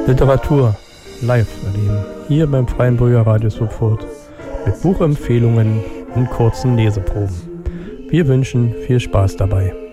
Literatur live erleben, hier beim Freienbrücker Radio Sopfurt, mit Buchempfehlungen und kurzen Leseproben. Wir wünschen viel Spaß dabei.